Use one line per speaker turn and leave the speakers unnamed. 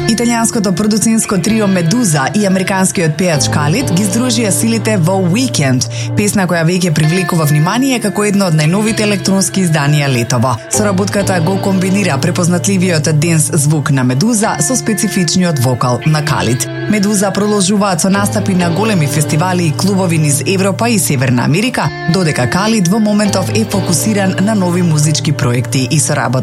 Италијанското продуцентско трио Медуза и американскиот пејач Калид ги здружија силите во Weekend, песна која веќе привлекува внимание како едно од најновите електронски изданија летово. Соработката го комбинира препознатливиот денс звук на Медуза со специфичниот вокал на Калид. Медуза продолжуваат со настапи на големи фестивали и клубови низ Европа и Северна Америка, додека Калид во моментов е фокусиран на нови музички проекти и соработки.